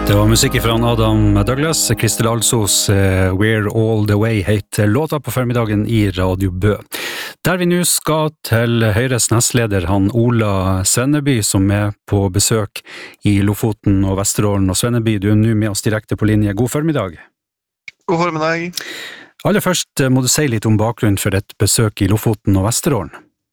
Det var musikk fra Adam Douglas, Kristel Alsos, We're All The Way, heter låta på formiddagen i Radio Bø. Der vi nå skal til Høyres nestleder, han Ola Svenneby, som er på besøk i Lofoten og Vesterålen. Og Svenneby, du er nå med oss direkte på linje. God formiddag. God formiddag. Aller først må du si litt om bakgrunnen for et besøk i Lofoten og Vesterålen.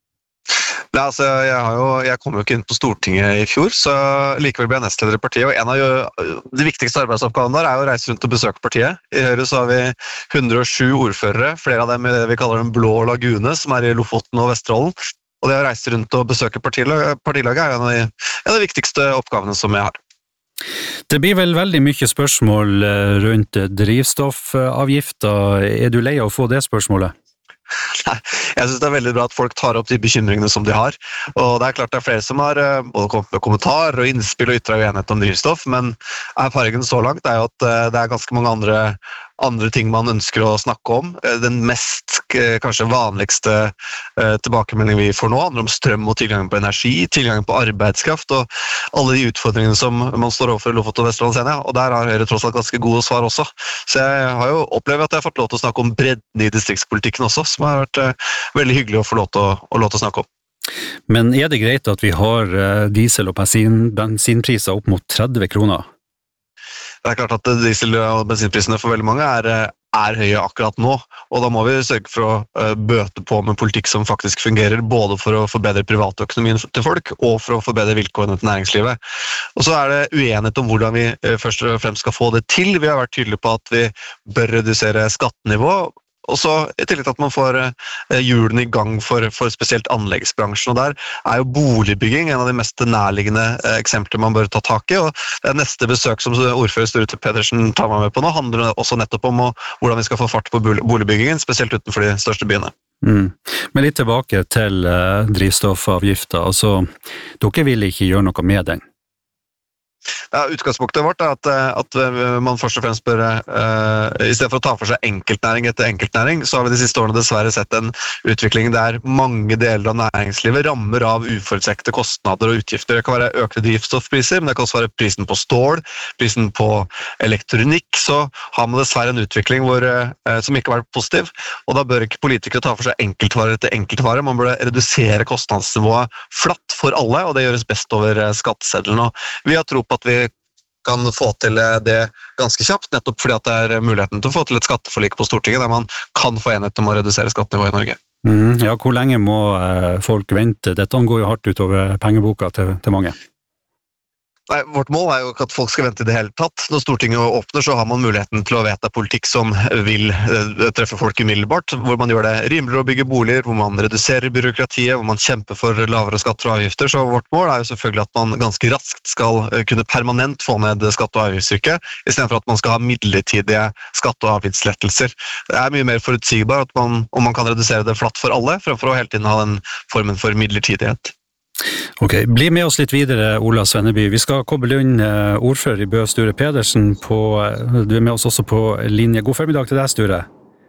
Nei, altså, jeg kom jo ikke inn på Stortinget i fjor, så likevel ble jeg nestleder i partiet, og en av de viktigste arbeidsoppgavene der er å reise rundt og besøke partiet. I Høyre så har vi 107 ordførere, flere av dem i det vi kaller den blå lagune, som er i Lofoten og Vesterålen. Og det å reise rundt og besøke partilaget er en av de viktigste oppgavene som jeg har. Det blir vel veldig mye spørsmål rundt drivstoffavgifter. Er du lei av å få det spørsmålet? Nei, jeg synes det er veldig bra at folk tar opp de bekymringene som de har, og det er klart det er flere som har både kommet med kommentarer og innspill og ytret uenighet om drivstoff, men erfaringen så langt er jo at det er ganske mange andre ting man ønsker å snakke om. Den mest, kanskje vanligste tilbakemeldingen vi får nå handler om strøm og tilgang på energi, tilgang på arbeidskraft og alle de utfordringene som man står overfor i Lofoten og Vesterålen senere, og der har Høyre tross alt ganske gode svar også. Så jeg har jo opplevd at jeg har fått lov til å snakke om bredden i distriktspolitikken også, som har vært veldig hyggelig å få lov til å snakke om. Men er det greit at vi har diesel- og bensinpriser opp mot 30 kroner? Det er klart at diesel- og bensinprisene for veldig mange er høye akkurat nå, og da må vi sørge for å bøte på med politikk som faktisk fungerer, både for å forbedre privatøkonomien til folk, og for å forbedre vilkårene til næringslivet. Og så er det uenighet om hvordan vi først og fremst skal få det til. Vi har vært tydelige på at vi bør redusere skattenivå, og så i tillegg til at man får hjulene i gang for spesielt anleggsbransjen, og der er jo boligbygging en av de mest nærliggende eksempler man bør ta tak i, og det neste besøk som ordfører Sture Pedersen tar meg med på nå, handler også nettopp om hvordan vi skal få fart på boligbyggingen, spesielt utenfor de største byene. Men litt tilbake til drivstoffavgifter, altså dere vil ikke gjøre noe med den? Ja, utgangspunktet vårt er at man først og fremst bør, i stedet for å ta for seg enkeltnæring etter enkeltnæring, så har vi de siste årene dessverre sett en utvikling der mange deler av næringslivet rammer av uforutsette kostnader og utgifter. Det kan være økte drivstoffpriser, men det kan også være prisen på stål, prisen på elektronikk, så har man dessverre en utvikling som ikke har vært positiv, og da bør ikke politikere ta for seg enkeltvare etter enkeltvare. Man bør redusere kostnadsnivået flatt for alle, og det gjøres best over skatteseddelen. Og vi har tro på at vi kan få til det ganske kjapt, nettopp fordi at det er muligheten til å få til et skatteforlik på Stortinget, der man kan få enighet om å redusere skattenivået i Norge. Ja, hvor lenge må folk vente? Dette går jo hardt utover pengeboka til mange. Nei, vårt mål er jo ikke at folk skal vente i det hele tatt. Når Stortinget åpner, så har man muligheten til å vedta politikk som vil treffe folk umiddelbart, hvor man gjør det rimeligere å bygge boliger, hvor man reduserer byråkratiet, hvor man kjemper for lavere skatter og avgifter. Så vårt mål er jo selvfølgelig at man ganske raskt skal kunne permanent få ned skatte- og avgiftstrykket, i stedet for at man skal ha midlertidige skatte- og avgiftslettelser. Det er mye mer forutsigbart om man kan redusere det flatt for alle, fremfor å hele tiden ha den formen for midlertidighet. Ok, bli med oss litt videre, Ola Svenneby. Vi skal koble inn ordfører i Bø, Sture Pedersen. Du er med oss også på linje. God formiddag til deg, Sture.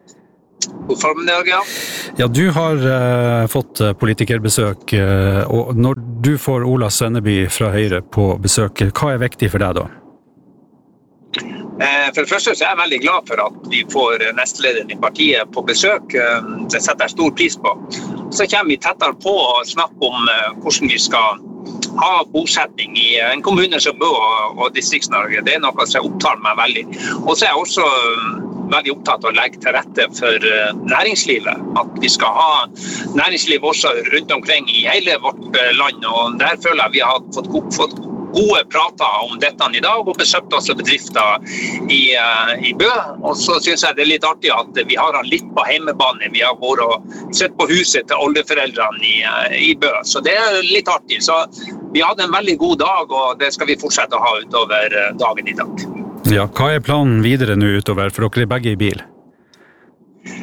God formiddag, ja. Ja, du har fått politikerbesøk, og når du får Ola Svenneby fra Høyre på besøk, hva er viktig for deg da? For det første så er jeg veldig glad for at vi får nestlederen i partiet på besøk. Det setter jeg stor pris på. Så kommer vi tettere på å snakke om hvordan vi skal ha bosetning i en kommune som Bø og Distrikts-Norge. Det er noe som opptar meg veldig. Og så er jeg også veldig opptatt av å legge til rette for næringslivet. At vi skal ha næringsliv også rundt omkring i hele vårt land. Og der føler jeg vi har fått gode prater om dette i dag, og besøkt også bedrifter i Bø. Og så synes jeg det er litt artig at vi har han litt på hjemmebane. Vi har vært og sett på huset til oldeforeldrene i Bø, så det er litt artig. Så vi hadde en veldig god dag, og det skal vi fortsette å ha utover dagen i dag. Ja, hva er planen videre nå utover, for dere er begge i bil?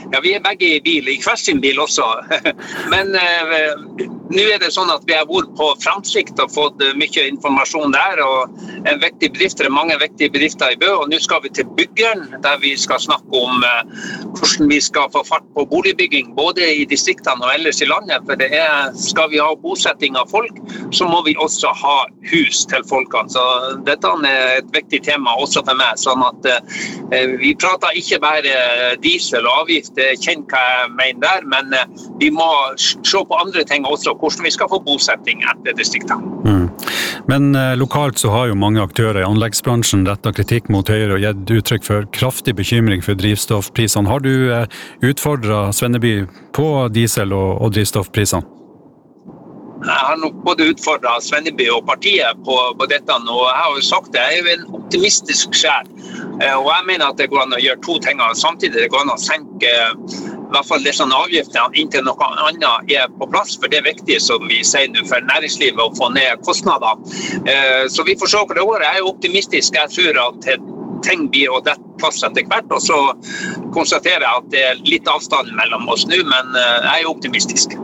Ja, vi begge i bil, i hver sin bil også. Men nå det sånn at vi har vært på Framsikt og fått mye informasjon der, og en viktig bedrift, det mange viktige bedrifter i Bø, og nå skal vi til Byggeren, der vi skal snakke om hvordan vi skal få fart på boligbygging, både i distriktene og ellers i landet, for skal vi ha bosetting av folk, så må vi også ha hus til folkene. Så dette et viktig tema også for meg, sånn at vi prater ikke bare diesel og avgift, kjenner hva jeg mener der, men vi må se på andre ting også, hvordan vi skal få bosetting etter distriktene. Men lokalt så har jo mange aktører i anleggsbransjen rettet kritikk mot Høyre og gitt uttrykk for kraftig bekymring for drivstoffprisene. Har du utfordret Svenneby på diesel- og drivstoffprisene? Jeg har nok både utfordret Svenneby og partiet på dette, og jeg har jo sagt det, jeg jo en optimistisk sjel. Og jeg mener at det går an å gjøre to ting samtidig. Det går an å senke i hvert fall disse avgiftene inntil noe annet på plass, for det viktig som vi sier nå for næringslivet å få ned kostnader. Så vi får se hva det går. Jeg optimistisk. Jeg tror at ting blir å dette plass etter hvert, og så konstaterer jeg at det litt avstand mellom oss nå, men jeg optimistisk.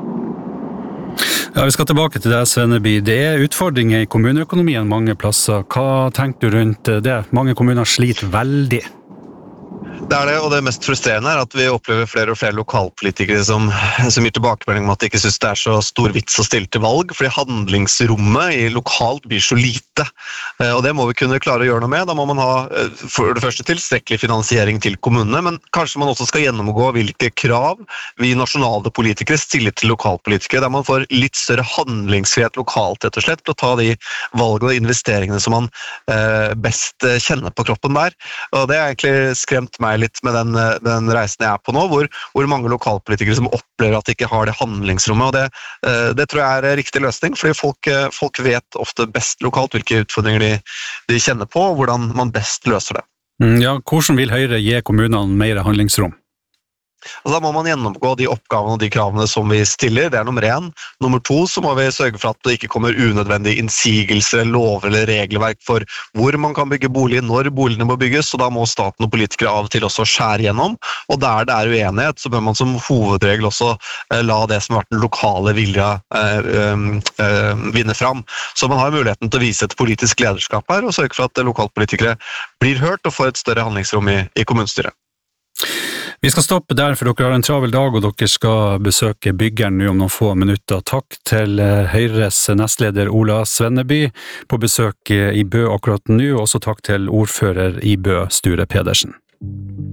Ja, vi skal tilbake til det, Svenneby. Det utfordringer i kommuneøkonomien mange plasser. Hva tenker du rundt det? Mange kommuner sliter veldig. Det det, og det mest frustrerende at vi opplever flere og flere lokalpolitikere som gir tilbakemelding om at de ikke synes det så stor vits å stille til valg, fordi handlingsrommet i lokalt blir så lite. Og det må vi kunne klare å gjøre noe med. Da må man ha for det første tilstrekkelig finansiering til kommunene, men kanskje man også skal gjennomgå hvilke krav vi nasjonale politikere stiller til lokalpolitikere, der man får litt større handlingsfrihet lokalt, rett og slett, til å ta de valgene og investeringene som man best kjenner på kroppen der. Og det har egentlig skremt meg litt med den reisen jeg på nå, hvor mange lokalpolitikere som opplever at de ikke har det handlingsrommet, og det tror jeg riktig løsning, fordi folk vet ofte best lokalt hvilke utfordringer de kjenner på, og hvordan man best løser det. Ja, hvordan vil Høyre gi kommunene mer handlingsrom? Og da må man gjennomgå de oppgavene og de kravene som vi stiller, det nummer 1. Nummer 2, så må vi sørge for at det ikke kommer unødvendige innsigelser, lover eller regelverk for hvor man kan bygge bolig, når boligene må bygges, og da må staten og politikere av og til også skjære gjennom, og der det uenighet, så bør man som hovedregel også la det som har vært den lokale vilja vinne fram. Så man har muligheten til å vise et politisk lederskap her, og sørge for at lokalpolitikere blir hørt og får et større handlingsrom i kommunestyret. Vi skal stoppe der, for dere har en travel dag, og dere skal besøke Byggeren nå om noen få minutter. Takk til Høyres nestleder Ola Svenneby på besøk i Bø akkurat nå, og også takk til ordfører i Bø, Sture Pedersen.